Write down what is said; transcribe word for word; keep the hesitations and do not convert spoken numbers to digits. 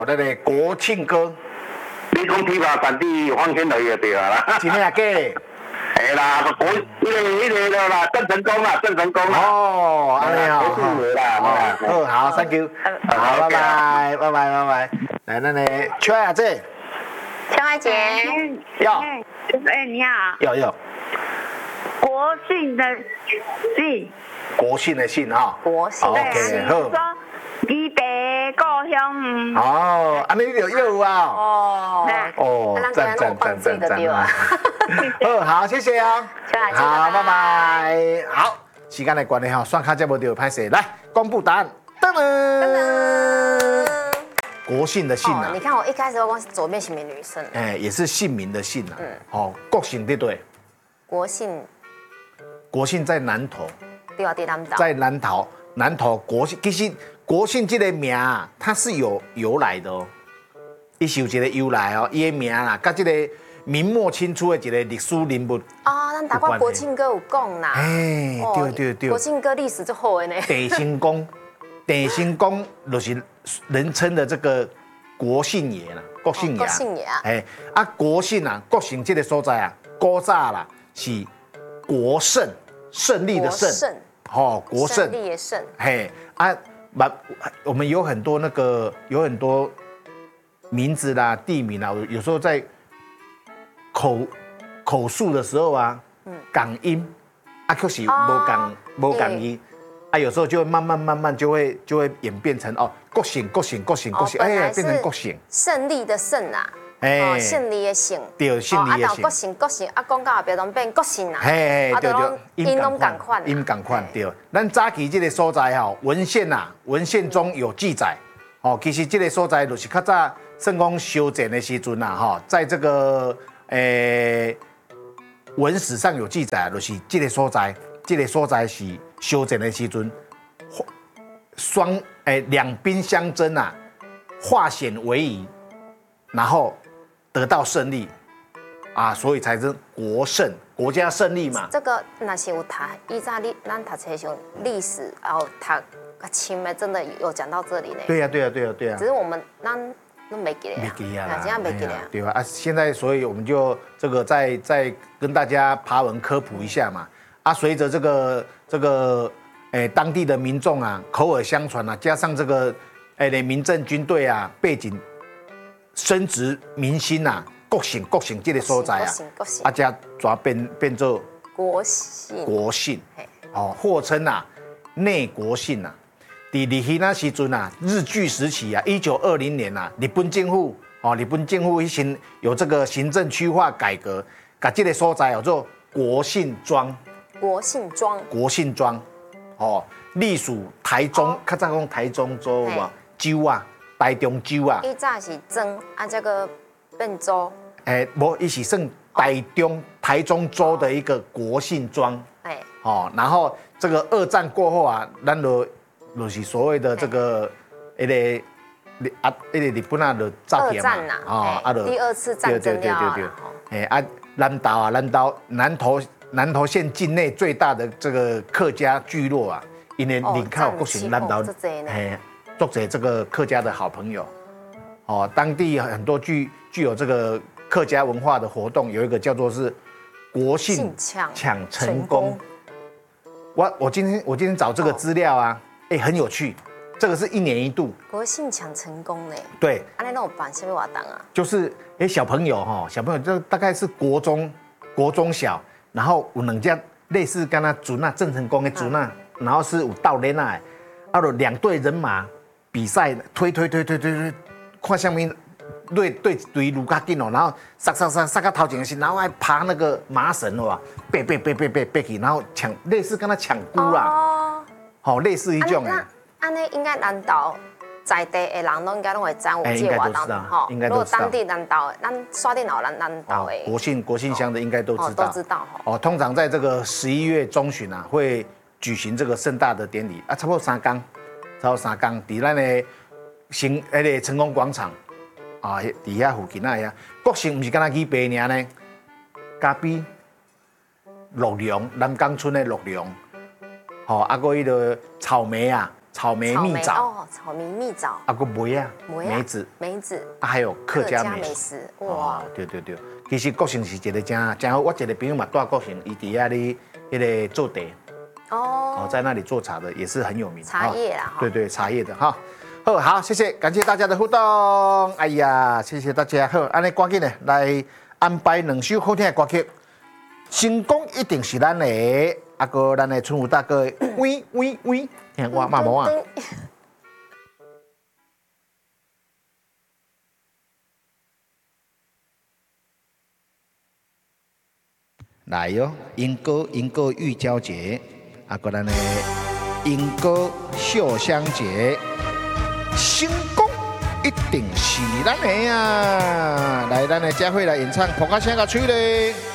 那个国庆歌， 你讲琵琶产地方天雷就对啊啦。 真的啊假的？ 哎啦，国那个那个的啦，郑成功啦，郑成功啦。 哦，安尼哦， 国庆啦， 好，好 ，thank you， 好，拜拜，拜拜，拜拜。来，那个邱雅姐， 邱爱姐， 要， 哎，你好。 要要， 国庆的庆。 国庆的庆哈。 国庆的庆，好。 离别故乡。 哦，安尼你就有啊。 哦。 哦，赞赞赞赞赞啊！好，好，谢谢哦。好，拜拜。好，时间的关系哈，算卡这无就拍摄来公布答案。噔噔。国姓的姓啊。 你看我一开始我讲左边是名女生。 哎，也是姓名的姓啊。嗯。哦，国姓对不对？ 国姓。 国姓在南投。 对啊，在南投。 在南投，南投国姓其实。国姓这个名啊，它是有由来的哦，伊是有一个由来哦，伊的名啊，跟这个明末清初的一个历史人物啊，咱大概国庆歌有讲啦， 哎，对对对， 国庆歌历史就好的呢。 地心公，地心公就是人称的这个国姓爷啦，国姓爷， 国姓爷啊， 哎啊，国姓啊，国姓这个所在啊，古早啦是国胜，胜利的胜，哦，国胜， 胜利的胜， 嘿啊。把我们有很多那个有很多名字啦、地名啦，有时候在口口述的时候啊，港音啊，可是无港无港音啊，有时候就会慢慢慢慢就会就会演变成哦，国姓国姓国姓国姓，哎，变成国姓， 胜利的胜啊。 哎， 姓李的姓， 对，姓李的姓。 啊，国姓国姓，啊，讲到后边拢变国姓啦。 嘿，对对， 音拢共款， 音共款对。咱早期这个所在吼，文献啊，文献中有记载，哦，其实这个所在就是较早算讲修建的时阵呐，哈，在这个诶文史上有记载，就是这个所在，这个所在是修建的时阵，双诶两兵相争啊，化险为夷，然后。得到胜利，啊，所以才是国胜，国家胜利嘛。 这个那是有读，以前你咱读册上历史，然后读清的真的有讲到这里呢。 对呀、啊，对呀、啊，对呀、啊，对呀、啊。 只是我们咱都没记得。 没记啊， 这样没记得。 对吧？啊，现在所以我们就这个再再跟大家爬文科普一下嘛。啊，随着这个这个诶、欸、当地的民众啊口耳相传啊，加上这个诶、欸、民政军队啊背景。深植民心呐、啊，国姓国姓这个所在啊，啊，加抓变变做国姓， 国姓，哦，或称啊内国姓啊。伫日迄那时阵啊，日据时期啊，一九二零年啊，日本政府哦，日本政府行有这个行政区划改革，把这个所在叫做国姓庄。 国姓庄。国姓庄，哦，隶属台中，较早讲台中州嘛，州啊。台中州啊， 伊早是庄，啊，这个变州。 哎、欸，无，伊是算台中、哦、台中州的一个国姓庄。哎、欸，哦，然后这个二战过后啊，咱就就是所谓的这个一个啊，一个日本啊，就造起嘛， 哦，啊，第二次战争了。对对对对，哎啊，南投啊，南投南投南投县境内最大的这个客家聚落啊，因为人口国姓南投，哎。作者这个客家的好朋友，哦，当地很多具具有这个客家文化的活动，有一个叫做是国姓抢成功。我我今天我今天找这个资料啊，哎、欸，很有趣，这个是一年一度。 国姓抢成功呢？ 对。 啊，那那我办什么活动啊？ 就是哎、欸，小朋友哈，小朋友这大概是国中国中小，然后有两家类似跟他竹那郑成功的竹那，嗯、然后是有倒连啊，啊，有两队人马。比赛推推推推推推，看下面对对对卢卡紧哦，然后杀杀杀杀到头前的时，然后还爬那个麻绳哦，背背背背背背起，然后抢类似跟他抢菇啦，哦，好类似一种诶。 安尼应该南投在地的人都应该拢会知有这个活动吼。 应该都知道。 如果当地南投的，咱刷电脑南南投的国姓国姓乡的应该都知道。 都知道哦，通常在这个十一月中旬啊，会举行这个盛大的典礼啊，差不多三天。超三天，伫咱的成迄个成功广场啊，伫遐附近啊遐，国姓唔是干那去白尔呢，嘉比、鹿茸、南港村的鹿茸，吼、哦，啊个迄个草莓啊， 草莓蜜枣， 哦，草莓蜜枣， 啊个梅啊， 梅梅子， 梅子， 啊还有客家美食， 食， 哇哇，， 对对对，其实国城是一个真真好，我一个朋友嘛住国城，伊伫遐里迄个做茶，哦， 哦， 在那里做茶的也是很有名， 茶叶啦， 对对，茶叶的哈。好，好，谢谢，感谢大家的互动。哎呀，谢谢大家。好，安尼赶紧的来安排两首好听的歌曲。成功一定是咱的，啊个咱的春武大哥的，喂喂喂，听我骂毛啊。来哟，莺歌莺歌玉娇节，啊个咱的莺歌秀香节。成功一定是咱的啊！来，咱的佳慧来演唱《捧个声个吹嘞。